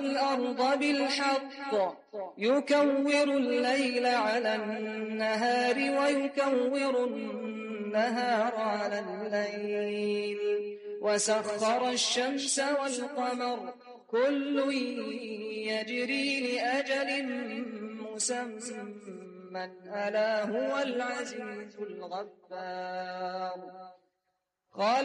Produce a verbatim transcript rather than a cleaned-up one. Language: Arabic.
والأرض بالحق يكور الليل على النهار ويكور النهار على الليل وسخر الشمس والقمر كل يجري لأجل مسمى ألا هو العزيز الغفار.